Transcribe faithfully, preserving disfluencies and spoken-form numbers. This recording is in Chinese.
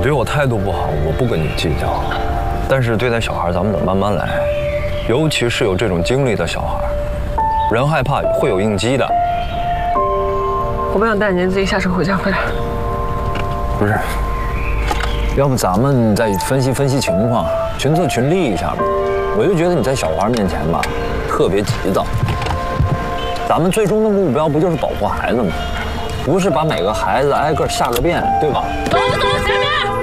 对我态度不好，我不跟你计较。但是对待小孩，咱们得慢慢来，尤其是有这种经历的小孩，人害怕会有应激的。 我不想带您自己下车回家回来。 不是，要不咱们再分析分析情况，群策群力一下吧。我就觉得你在小孩面前吧，特别急躁。咱们最终的目标不就是保护孩子吗？不是把每个孩子挨个下个遍，对吧？ 走走前面。